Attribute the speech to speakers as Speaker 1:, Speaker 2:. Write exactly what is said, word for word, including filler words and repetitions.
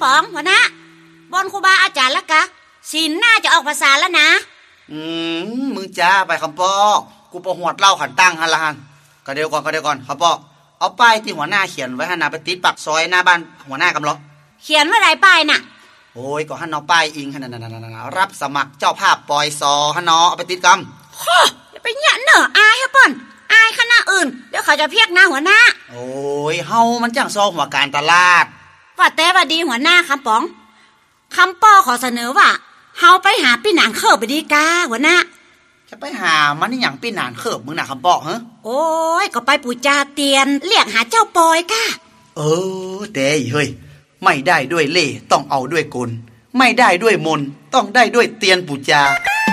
Speaker 1: ป๋องหัวหน้าบอนครูบาอาจารย์ละกะศีลน่าจะออกภาษาแล้วนะ
Speaker 2: อืมมึงจ้าไปคำปอกูประหวดเล่าขันตั้งฮันละฮันก็เดี๋ยวก่อนก็เดี๋ยวก่อนคำปอเอาป้ายที่หัวหน้าเขียนไว้ให้นาไปติดปักซอยหน้าบ้านหัวหน้ากำลัง
Speaker 1: เขียนว่าไรป้ายน่ะ
Speaker 2: โอ้ยก็ฮันเอาป้ายอิงฮันนั่นๆๆรับสมัครเจ้าภาพปอยซอฮันเนาะเอาไปติดกำ
Speaker 1: ฮ่ออย่าไปเนี่ยเนอะอายฮะป่อนอายคณะอื่นเดี๋ยวเขาจะเพียกหน้าหัวหน้า
Speaker 2: โอ้ยเฮามันจังซอหัวการตลาด
Speaker 1: ว่าแต่ว่าดีหัวหน้าคำป๋องคำป้อขอเสนอว่าเฮาไปหาพี่หนางเขิบไปดีกาหัวหน้า
Speaker 2: จะไปหามันนี่อย่างปีนานเขิบมึงน่ะคำปอฮะ
Speaker 1: โอ้ยก็ไปปู่จาเตียนเรียกหาเจ้าปอยก้า
Speaker 2: เออแต่เฮ้ยไม่ได้ด้วยเล่ต้องเอาด้วยกลไม่ได้ด้วยมนต้องได้ด้วยเตียนปู่จา